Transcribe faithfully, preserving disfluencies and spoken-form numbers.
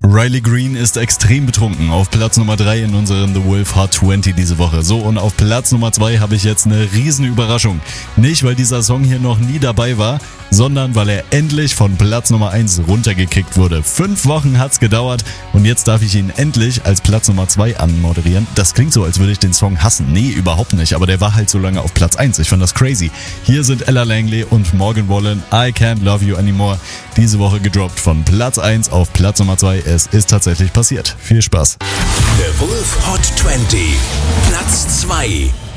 Riley Green ist extrem betrunken. Auf Platz Nummer drei in unserem The Wolf Hot zwanzig diese Woche. So, und auf Platz Nummer zwei habe ich jetzt eine riesen Überraschung. Nicht, weil dieser Song hier noch nie dabei war, sondern weil er endlich von Platz Nummer eins runtergekickt wurde. Fünf Wochen hat's gedauert und jetzt darf ich ihn endlich als Platz Nummer zwei anmoderieren. Das klingt so, als würde ich den Song hassen. Nee, überhaupt nicht, aber der war halt so lange auf Platz eins. Ich fand das crazy. Hier sind Ella Langley und Morgan Wallen, I Can't Love You Anymore. Diese Woche gedroppt von Platz eins auf Platz Nummer zwei. Es ist tatsächlich passiert. Viel Spaß. The Wolf Hot zwanzig, Platz zwei.